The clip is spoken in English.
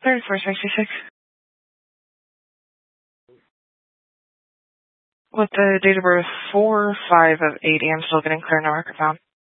3466. With the date of birth 4/5 of 80, I'm still getting clear, no record found.